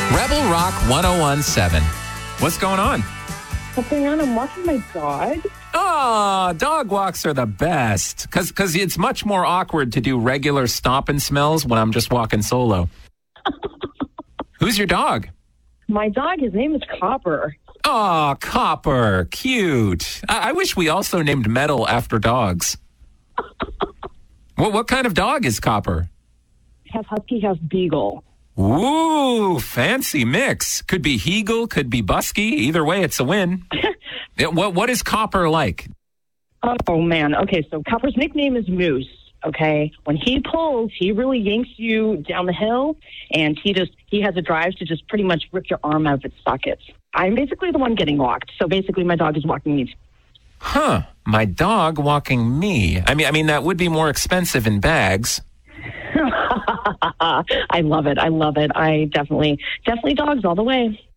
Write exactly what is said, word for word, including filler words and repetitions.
Rebel Rock ten seventeen. What's going on? What's going on? I'm walking my dog. Oh, dog walks are the best. Because because it's much more awkward to do regular stop and smells when I'm just walking solo. Who's your dog? My dog, his name is Copper. Oh, Copper. Cute. I, I wish we also named metal after dogs. What what kind of dog is Copper? Half husky, half beagle. Ooh, fancy mix. Could be Heagle, could be Busky. Either way, it's a win. Yeah, what What is Copper like? Oh, man. Okay, so Copper's nickname is Moose, okay? When he pulls, he really yanks you down the hill, and he just he has a drive to just pretty much rip your arm out of its sockets. I'm basically the one getting walked, so basically my dog is walking me. Huh, my dog walking me. I mean, I mean that would be more expensive in bags. I love it. I love it. I definitely, definitely dogs all the way.